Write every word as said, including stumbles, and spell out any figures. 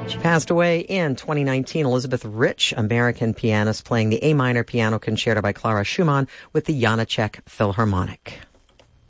She passed away in twenty nineteen. Elizabeth Rich, American pianist, playing the A minor piano concerto by Clara Schumann with the Janáček Philharmonic.